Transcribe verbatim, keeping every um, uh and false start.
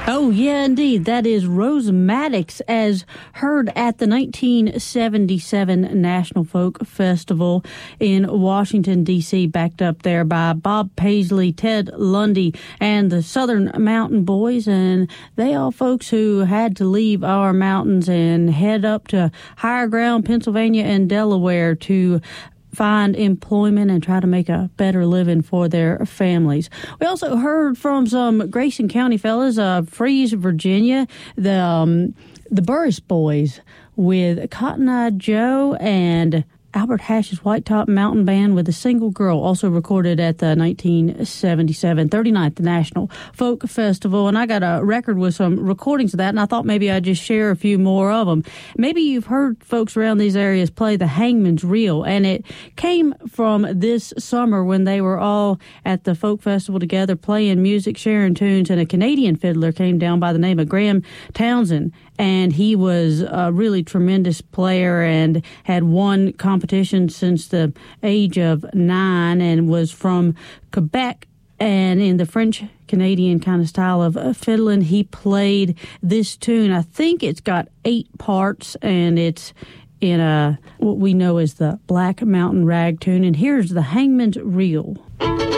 Oh, yeah, indeed. That is Rose Maddox, as heard at the nineteen seventy-seven National Folk Festival in Washington, D C, backed up there by Bob Paisley, Ted Lundy, and the Southern Mountain Boys. And they are folks who had to leave our mountains and head up to higher ground, Pennsylvania and Delaware, to find employment and try to make a better living for their families. We also heard from some Grayson County fellas of Fries, Virginia, the um, the Burris Boys with Cotton Eye Joe, and Albert Hash's White Top Mountain Band with A Single Girl, also recorded at the nineteen seventy-seven thirty-ninth National Folk Festival. And I got a record with some recordings of that, and I thought maybe I'd just share a few more of them. Maybe you've heard folks around these areas play the Hangman's Reel, and it came from this summer when they were all at the folk festival together playing music, sharing tunes, and a Canadian fiddler came down by the name of Graham Townsend, and he was a really tremendous player and had won competition since the age of nine and was from Quebec. And in the French-Canadian kind of style of fiddling, he played this tune. I think it's got eight parts, and it's in a what we know as the Black Mountain Rag tune. And here's the Hangman's Reel.